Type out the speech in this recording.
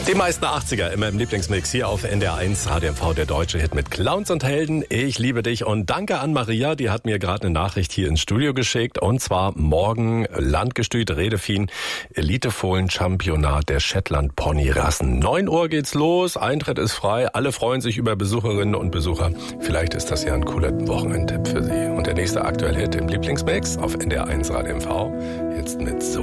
Die meisten 80er immer im Lieblingsmix hier auf NDR1 HDMV, der deutsche Hit mit Clowns und Helden. Ich liebe dich und danke an Maria, die hat mir gerade eine Nachricht hier ins Studio geschickt. Und zwar morgen Landgestüt Redefin Elitefohlen-Championat der Shetland-Pony-Rassen. 9 Uhr geht's los, Eintritt ist frei, alle freuen sich über Besucherinnen und Besucher. Vielleicht ist das ja ein cooler Wochenendtipp für Sie. Und der nächste aktuelle Hit im Lieblingsmix auf NDR1 HDMV, jetzt mit So.